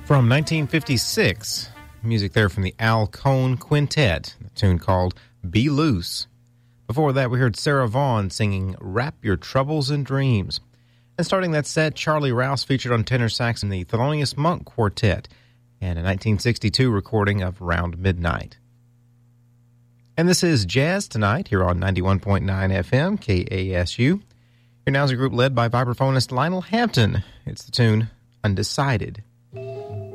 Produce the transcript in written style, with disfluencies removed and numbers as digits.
From 1956, music there from the Al Cohn Quintet, a tune called Be Loose. Before that, we heard Sarah Vaughan singing Wrap Your Troubles in Dreams. And starting that set, Charlie Rouse featured on tenor sax in the Thelonious Monk Quartet and a 1962 recording of Round Midnight. And this is Jazz Tonight here on 91.9 FM, KASU. Here now is a group led by vibraphonist Lionel Hampton. It's the tune Undecided.